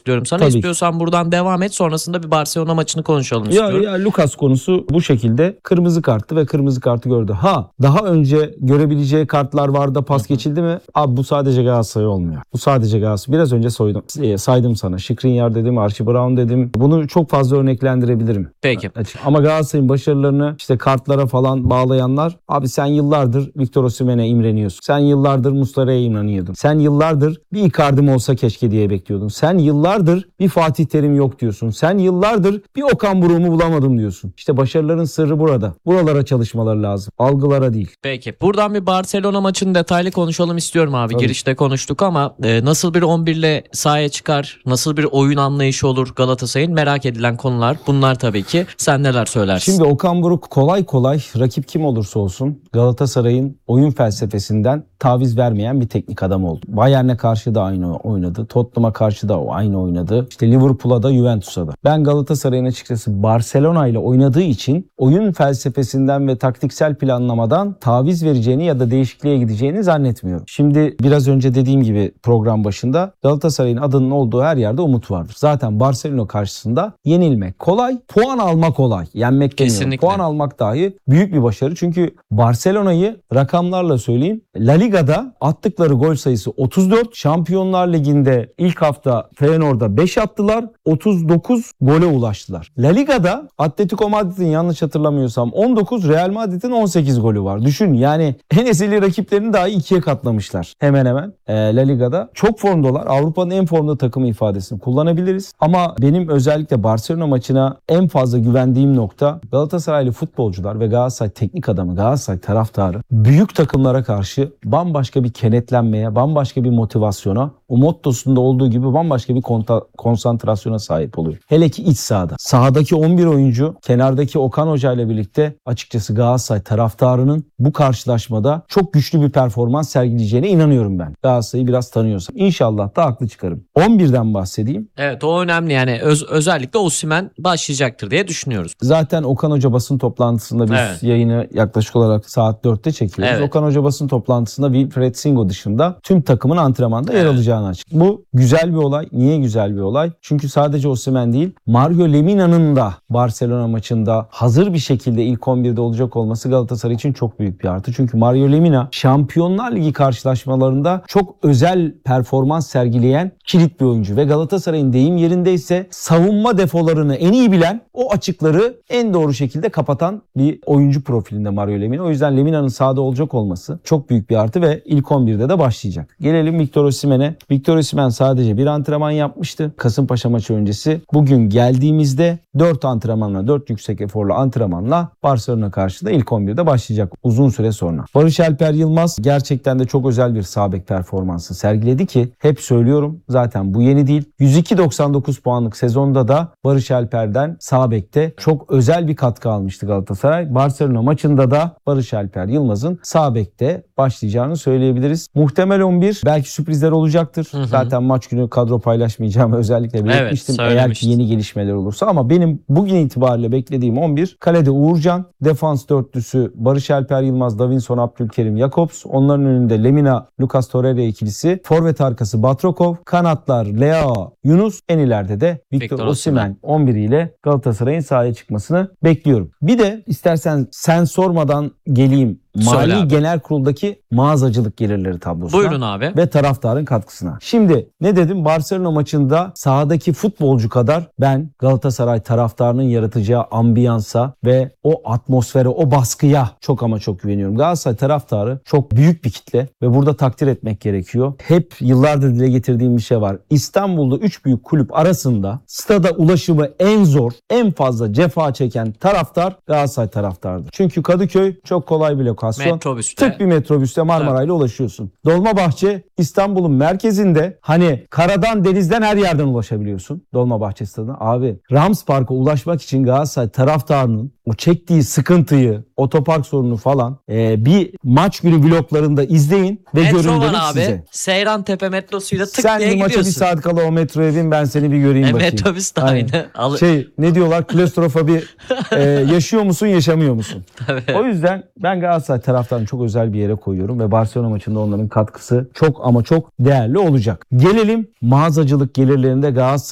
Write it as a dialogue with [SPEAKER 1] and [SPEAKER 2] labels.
[SPEAKER 1] istiyorum sana.
[SPEAKER 2] Tabii.
[SPEAKER 1] İstiyorsan buradan devam et. Sonrasında bir Barcelona maçını konuşalım istiyorum.
[SPEAKER 2] Ya Lucas konusu bu şekilde, kırmızı kartı ve kırmızı kartı gördü. Daha önce görebileceği kartlar vardı da pas geçildi mi? Abi bu sadece Galatasaray olmuyor. Bu sadece Galatasaray. Biraz önce saydım sana. Skriniar dedim, Archie Brown dedim. Bunu çok fazla örneklendirebilirim.
[SPEAKER 1] Peki.
[SPEAKER 2] Ama Galatasaray'ın başarılarını işte kartlara falan bağlayanlar, abi sen yıllardır Victor Osimhen'e imreniyorsun. Sen yıllardır Muslera'ya imreniyordun. Sen yıllardır bir Icardi'm olsa keşke diye bekliyordun. Sen yıllardır bir Fatih Terim yok diyorsun. Sen yıllardır bir Okan Buruk'u bulamadım diyorsun. İşte başarıların sırrı burada. Buralara çalışmaları lazım. Algılara değil.
[SPEAKER 1] Peki. Buradan bir Barcelona maçını detaylı konuşalım istiyorum abi.
[SPEAKER 2] Tabii.
[SPEAKER 1] Girişte konuştuk ama nasıl bir 11 ile sahaya çıkar? Nasıl bir oyun anlayışı olur Galatasaray'ın? Merak edilen konular bunlar tabii ki. Sen neler söylersin?
[SPEAKER 2] Şimdi Okan Buruk kolay kolay rakip kim olursa olsun Galatasaray'ın oyun felsefesinden taviz vermeyen bir teknik adam oldu. Bayern'e karşı da aynı oynadı. Tottenham'a karşı da aynı oynadı. İşte Liverpool'a da Juventus'a da. Ben Galatasaray'ın açıkçası Barcelona ile oynadığı için oyun felsefesinden ve taktiksel planlamadan taviz vereceğini ya da değişikliğe gideceğini zannetmiyorum. Şimdi biraz önce dediğim gibi program başında Galatasaray'ın adının olduğu her yerde umut vardır. Zaten Barcelona karşısında yenilmek kolay, puan almak kolay. Yenmek demiyorum.
[SPEAKER 1] Kesinlikle.
[SPEAKER 2] Puan almak dahi büyük bir başarı. Çünkü Barcelona'yı rakamlarla söyleyeyim. La Liga'da attıkları gol sayısı 34. Şampiyonlar Ligi'nde ilk hafta Feyenoord'a 5 attılar. 39 gole ulaştılar. La Liga'da Atletico Madrid'in yanlış hatırlamıyorsam 19, Real Madrid'in 18 golü var. Düşün yani en ezeli rakiplerini dahi ikiye katlamışlar. Hemen hemen La Liga'da. Çok formdalar. Avrupa'nın en formda takımı ifadesini kullanabiliriz. Ama benim özellikle Barcelona maçına en fazla güvendiğim nokta Galatasaraylı futbolcular ve Galatasaray teknik adamı, Galatasaray taraftarı büyük takımlara karşı bambaşka bir kenetlenmeye, bambaşka bir motivasyona, o mottosunda olduğu gibi bambaşka bir konsantrasyona sahip oluyor. Hele ki iç sahada. Sahadaki 11 oyuncu, kenardaki Okan Hoca ile birlikte açıkçası Galatasaray taraftarının bu karşılaşmada çok güçlü bir performans sergileyeceğine inanıyorum ben. Galatasaray'ı biraz tanıyorsam. İnşallah da haklı çıkarım. 11'den bahsedeyim.
[SPEAKER 1] Evet, o önemli yani özellikle Osimhen başlayacaktır diye düşünüyoruz.
[SPEAKER 2] Zaten Okan Hoca basın toplantısında biz yayını yaklaşık olarak saat 4'te çekiyoruz.
[SPEAKER 1] Evet.
[SPEAKER 2] Okan Hoca basın toplantısında Wilfried Singo dışında tüm takımın antrenmanda yer alacağını açıkladı. Bu güzel bir olay. Niye güzel bir olay? Çünkü sadece Osimhen değil, Mario Lemina'nın da Barcelona maçında hazır bir şekilde ilk 11'de olacak olması Galatasaray için çok büyük bir artı. Çünkü Mario Lemina Şampiyonlar Ligi karşılaşmalarında çok özel performans sergileyen kilit bir oyuncu ve Galatasaray'ın deyim yerindeyse savunma defolarını en iyi bilen, o açıkları en doğru şekilde kapatan bir oyuncu profilinde Mario Lemina. O yüzden Lemina'nın sahada olacak olması çok büyük bir artı ve ilk 11'de de başlayacak. Gelelim Victor Osimhen'e. Victor Osimhen sadece bir antrenman yapmıştı Kasımpaşa maçı öncesi. Bugün geldiğimizde 4 antrenmanla, 4 yüksek eforlu antrenmanla Barcelona karşısında ilk 11'de başlayacak uzun süre sonra. Barış Alper Yılmaz gerçekten de çok özel bir sağ bek performansı sergiledi ki hep söylüyorum zaten bu yeni değil. 102.99 puanlık sezonda da Barış Alper'den sağ bekte çok özel bir katkı almıştı Galatasaray. Barcelona maçında da Barış Alper Yılmaz'ın sağ bekte başlayacağını söyleyebiliriz. Muhtemel 11 belki sürprizler olacaktır. Zaten maç günü kadro paylaşmayacağımı özellikle belirtmiştim. Eğer ki yeni gelişmeler olursa ama benim bugün itibariyle beklediğim 11 kalede Uğurcan, defans dörtlüsü Barış Alper Yılmaz, Davinson, Abdülkerim, Jakobs. Onların önünde Lemina, Lucas Torreira ikilisi. Forvet arkası Batrokov, kanatlar Leao, Yunus. En ileride de Victor Osimhen 11 ile Galatasaray'ın sahaya çıkmasını bekliyorum. Bir de istersen sen sormadan geleyim Mali Genel Kurul'daki mağazacılık gelirleri tablosuna.
[SPEAKER 1] Buyurun abi.
[SPEAKER 2] Ve taraftarın katkısına. Şimdi ne dedim? Barcelona maçında sahadaki futbolcu kadar ben Galatasaray taraftarının yaratacağı ambiyansa ve o atmosfere, o baskıya çok ama çok güveniyorum. Galatasaray taraftarı çok büyük bir kitle ve burada takdir etmek gerekiyor. Hep yıllardır dile getirdiğim bir şey var. İstanbul'da 3 büyük kulüp arasında stada ulaşımı en zor, en fazla cefa çeken taraftar Galatasaray taraftarıdır. Çünkü Kadıköy çok kolay bir lokasyon.
[SPEAKER 1] Metrobüste.
[SPEAKER 2] Tık bir metrobüste Marmaray'la ulaşıyorsun. Dolmabahçe İstanbul'un merkezinde, hani karadan denizden her yerden ulaşabiliyorsun Dolmabahçe stadına. Abi Rams Park'a ulaşmak için Galatasaray taraftarının o çektiği sıkıntıyı, otopark sorunu falan bir maç günü vloglarında izleyin ve
[SPEAKER 1] Metro
[SPEAKER 2] görün
[SPEAKER 1] var
[SPEAKER 2] dedim
[SPEAKER 1] abi.
[SPEAKER 2] size.
[SPEAKER 1] Seyrantepe metrosuyla tık
[SPEAKER 2] Sen
[SPEAKER 1] diye
[SPEAKER 2] bir maça bir
[SPEAKER 1] gidiyorsun.
[SPEAKER 2] saat kala o metroya bin, ben seni bir göreyim bakayım.
[SPEAKER 1] Metrobüs de
[SPEAKER 2] Aynen.
[SPEAKER 1] aynı.
[SPEAKER 2] Ne diyorlar? Klostrofobi yaşıyor musun, yaşamıyor musun?
[SPEAKER 1] Tabii.
[SPEAKER 2] O yüzden ben Galatasaray taraftarını çok özel bir yere koyuyorum ve Barcelona maçında onların katkısı çok ama çok değerli olacak. Gelelim mağazacılık gelirlerinde Galatasaray